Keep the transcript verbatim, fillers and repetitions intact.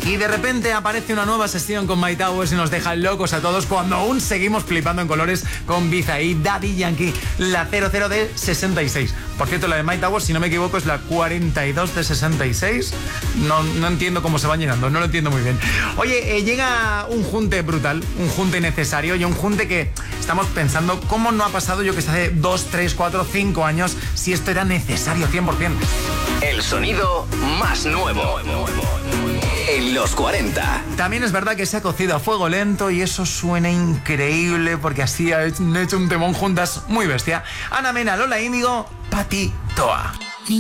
Y de repente aparece una nueva sesión con My Towers y nos deja locos a todos cuando aún seguimos flipando en colores con Biza y Daddy Yankee, la cero cero de sesenta y seis. Por cierto, la de My Towers, si no me equivoco, es la cuarenta y dos de sesenta y seis. No, no entiendo cómo se van llenando, no lo entiendo muy bien. Oye, eh, llega un junte brutal, un junte necesario y un junte que estamos pensando cómo no ha pasado, yo que sé, hace dos, tres, cuatro, cinco años, si esto era necesario cien por ciento. El sonido más nuevo en los cuarenta. También es verdad que se ha cocido a fuego lento y eso suena increíble porque así han hecho un temón juntas muy bestia. Ana Mena, Lola Índigo, Pati Toa.